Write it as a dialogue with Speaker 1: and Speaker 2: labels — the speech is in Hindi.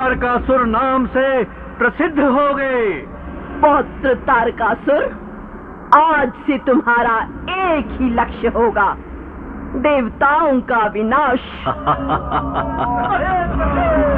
Speaker 1: तारकासुर नाम से प्रसिद्ध हो गए।
Speaker 2: पौत्र तारकासुर, आज से तुम्हारा एक ही लक्ष्य होगा, देवताओं का विनाश।